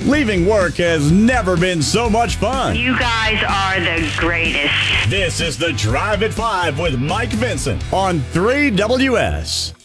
Leaving work has never been so much fun. You guys are the greatest. This is the Drive at 5 with Mike Vincent on 3WS.